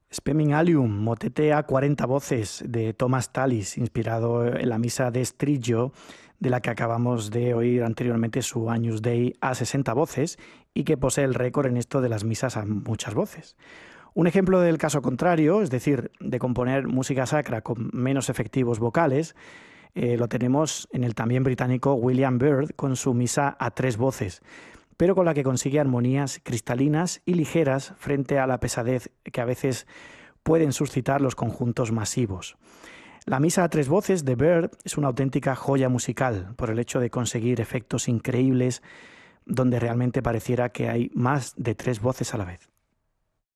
Speming Alium, motete a 40 voces de Thomas Tallis, inspirado en la misa de Estriggio, de la que acabamos de oír anteriormente su Agnus Dei a 60 voces y que posee el récord en esto de las misas a muchas voces. Un ejemplo del caso contrario, es decir, de componer música sacra con menos efectivos vocales, lo tenemos en el también británico William Byrd con su misa a 3 voces, pero con la que consigue armonías cristalinas y ligeras frente a la pesadez que a veces pueden suscitar los conjuntos masivos. La misa a 3 voces de Byrd es una auténtica joya musical por el hecho de conseguir efectos increíbles donde realmente pareciera que hay más de 3 voces a la vez.